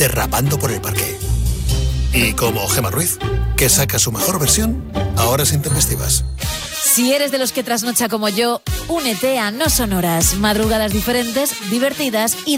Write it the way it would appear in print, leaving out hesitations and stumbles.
derrapando por el parque. Y como Gemma Ruiz, que saca su mejor versión a horas intempestivas. Si eres de los que trasnocha como yo, únete a No Sonoras. Madrugadas diferentes, divertidas y